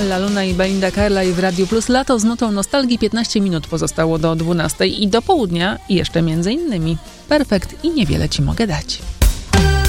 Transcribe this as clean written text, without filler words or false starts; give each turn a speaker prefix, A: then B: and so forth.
A: La Luna i Belinda Carlisle w Radiu Plus. Lato z nutą nostalgii. 15 minut pozostało do 12 i do południa jeszcze między innymi Perfekt i Niewiele Ci mogę dać.